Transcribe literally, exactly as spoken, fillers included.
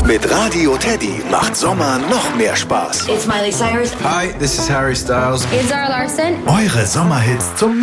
Mit Radio Teddy macht Sommer noch mehr Spaß. It's Miley Cyrus. Hi, this is Harry Styles. It's Zara Larsson. Eure Sommerhits zum